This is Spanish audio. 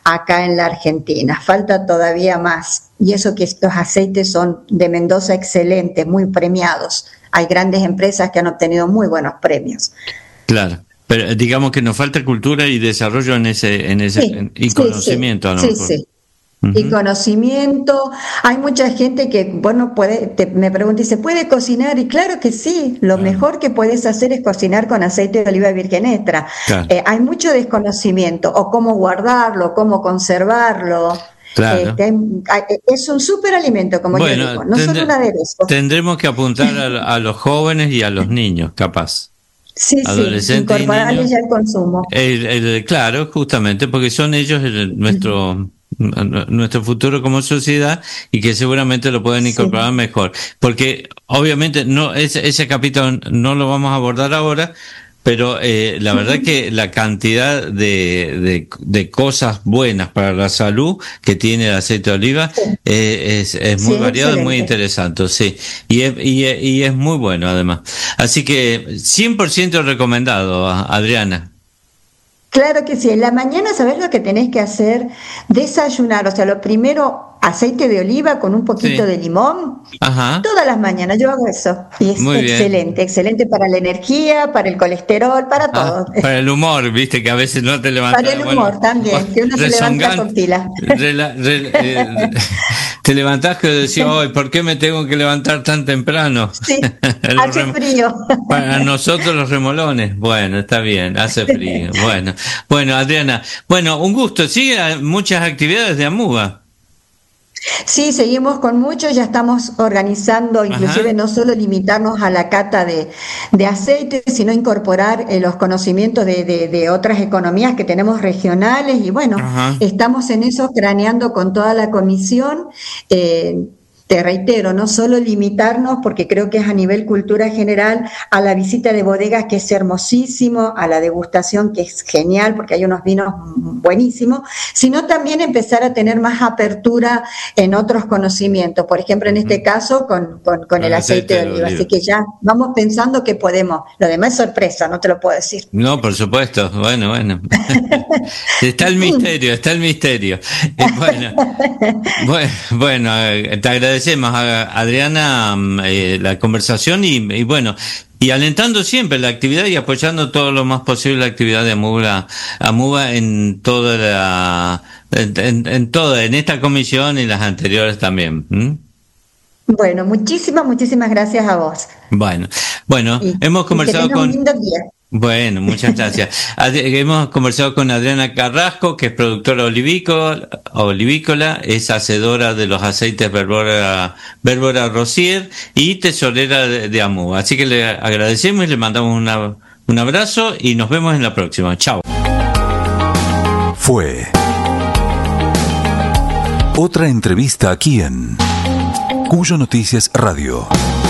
acá en la Argentina. Falta todavía más. Y eso que estos aceites son de Mendoza excelentes, muy premiados. Hay grandes empresas que han obtenido muy buenos premios. Claro. Pero digamos que nos falta cultura y desarrollo en ese Sí, y conocimiento, a lo mejor. sí. Y conocimiento. Hay mucha gente que, bueno, me pregunta, ¿se puede cocinar? Y claro que sí, lo mejor que puedes hacer es cocinar con aceite de oliva virgen extra. Claro. Hay mucho desconocimiento, o cómo guardarlo, cómo conservarlo. Claro. Es un superalimento, como yo digo, no solo un aderezo. Tendremos que apuntar a los jóvenes y a los niños, capaz. Sí, incorporarles ya el consumo. Claro, justamente, porque son ellos nuestro futuro como sociedad y que seguramente lo pueden incorporar mejor. Porque obviamente ese capítulo no lo vamos a abordar ahora, pero la verdad que la cantidad de cosas buenas para la salud que tiene el aceite de oliva es muy variado y muy interesante, sí. Y es muy bueno además. Así que 100% recomendado, Adriana. Claro que sí. En la mañana, ¿sabés lo que tenés que hacer? Desayunar. O sea, lo primero, aceite de oliva con un poquito de limón. Ajá. Todas las mañanas yo hago eso. Y es muy excelente, bien. Excelente para la energía, para el colesterol, para todo. Para el humor, viste, que a veces no te levantas. Para el humor también, que uno se levanta con pila. Te levantás que decís, hoy, ¿por qué me tengo que levantar tan temprano? Sí, hace frío. Para nosotros los remolones, bueno, está bien, hace frío. Bueno, Adriana, un gusto. Sigue muchas actividades de AMUBA. Sí, seguimos con mucho, ya estamos organizando, inclusive no solo limitarnos a la cata de aceite, sino incorporar los conocimientos de otras economías que tenemos regionales y estamos en eso craneando con toda la comisión. Te reitero, no solo limitarnos, porque creo que es a nivel cultura general, a la visita de bodegas, que es hermosísimo, a la degustación, que es genial, porque hay unos vinos buenísimos, sino también empezar a tener más apertura en otros conocimientos, por ejemplo, en este caso, con el aceite de oliva. Así que ya vamos pensando que podemos. Lo demás es sorpresa, no te lo puedo decir. No, por supuesto. Bueno. Está el misterio. Bueno, te agradecemos, Adriana, la conversación y alentando siempre la actividad y apoyando todo lo más posible la actividad de AMUBA en toda en esta comisión y las anteriores también. Bueno, muchísimas gracias a vos. Bueno, hemos conversado con... un lindo día. Bueno, muchas gracias. Hemos conversado con Adriana Carrasco, que es productora olivícola, es hacedora de los aceites Verbora Rosier y tesorera de AMUBA. Así que le agradecemos y le mandamos un abrazo y nos vemos en la próxima. Chao. Fue otra entrevista aquí en Cuyo Noticias Radio.